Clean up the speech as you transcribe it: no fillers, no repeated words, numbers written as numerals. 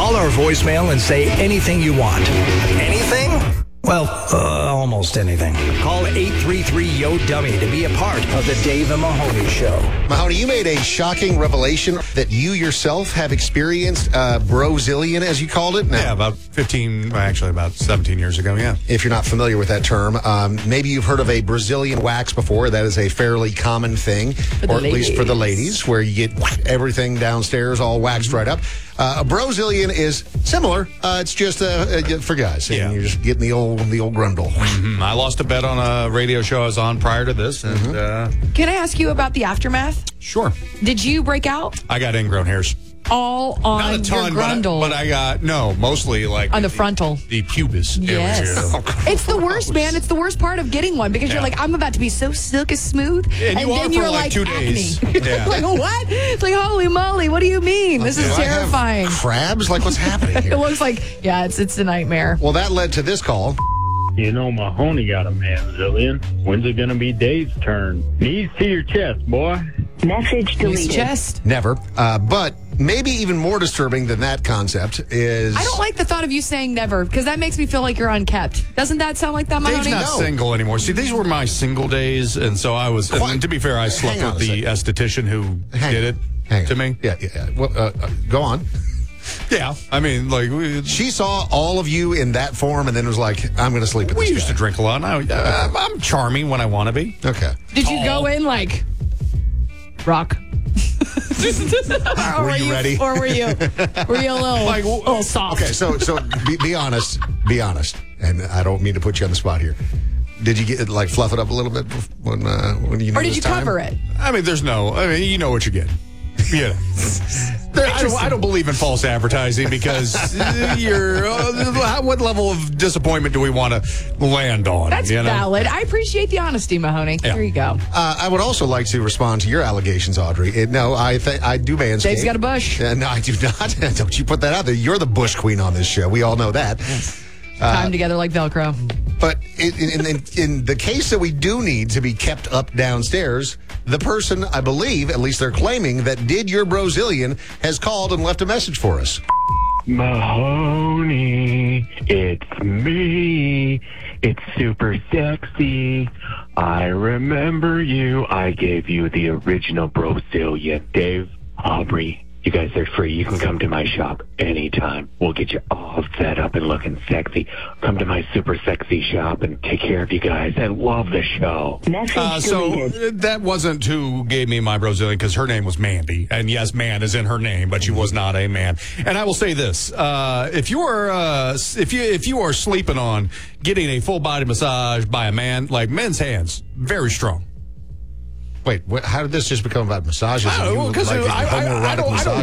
Call our voicemail and say anything you want. Anything? Well, almost anything. Call 833-YO-DUMMY to be a part of the Dave and Mahoney Show. Mahoney, you made a shocking revelation that you yourself have experienced brozillion, as you called it. Now, Yeah, about 17 years ago, yeah. if you're not familiar with that term, maybe you've heard of a Brazilian wax before. That is a fairly common thing, or at least for the ladies, where you get everything downstairs all waxed right up. A brozillion is similar. It's just for guys. Yeah. And you're just getting the old grundle. I lost a bet on a radio show I was on prior to this. And, Can I ask you about the aftermath? sure. Did you break out I got ingrown hairs. all on Not a ton, your grundle? but I got, mostly like On the frontal. The pubis. Yes. It's the worst, man. It's the worst part of getting one because you're Yeah. like, I'm about to be so silky smooth. And you are then for you're like 2 days. acne. Yeah. Like, what? It's like, holy moly, what do you mean? This is Do I have terrifying. crabs? Like, what's happening It here? looks like, yeah, it's a nightmare. Well, that led to this call. You know Mahoney got a manzillion. When's it gonna be Dave's turn? Knees to your chest, boy. Message His deleted. chest. Never. But maybe even more disturbing than that concept is... I don't like the thought of you saying never because that makes me feel like you're unkept. Doesn't that sound like that, Dave's Mahoney? not single anymore. See, these were my single days, and so I was. And to be fair, I slept Hang on with the a esthetician who Hang did on. it Hang to on. me. Yeah. Well, go on. Yeah, I mean, like She saw all of you in that form and then was like, I'm going to sleep with we this used guy. to drink a lot. I'm charming when I want to be. Okay. Did you go in like rock? Or Were you ready? Or were you a little soft? Okay, so be honest. Be honest. And I don't mean to put you on the spot here. Did you get like fluff it up a little bit when you knew Or did this you time? cover it? I mean, you know what you get. Yeah. I don't believe in false advertising because what level of disappointment do we want to land on? That's valid. I appreciate the honesty, Mahoney. Yeah. Here you go. I would also like to respond to your allegations, Audrey. No, I do manscape. Dave's got a bush. No, I do not. Don't you put that out there. You're the bush queen on this show. We all know that. Time together like Velcro. But in the case that we do need to be kept up downstairs, the person, I believe, at least they're claiming, that did your brozillion has called and left a message for us. Mahoney, it's me. It's super sexy. I remember you. I gave you the original brozillion. Dave, Aubrey, you guys are free. You can come to my shop anytime. We'll get you all set up and looking sexy. Come to my super sexy shop and take care of you guys. I love the show. Message So deleted. that wasn't who gave me my Brazilian because her name was Mandy, and yes, man is in her name, but she was not a man. And I will say this: if you are sleeping on getting a full body massage by a man, like men's hands, very strong. Wait, how did this just become about massages? I don't know, 'cause I don't- Homoerotic massage?